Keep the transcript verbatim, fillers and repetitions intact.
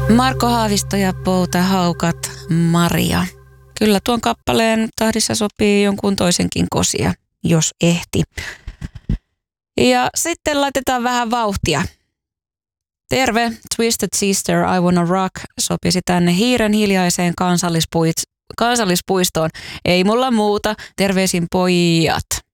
Marko Haavisto ja Pouta Haukat Maria. Kyllä tuon kappaleen tahdissa sopii jonkun toisenkin kosia, jos ehti. Ja sitten laitetaan vähän vauhtia. Terve, Twisted Sister, I Wanna Rock sopisi tänne hiiren hiljaiseen kansallispuist- kansallispuistoon. Ei mulla muuta, terveisin pojat.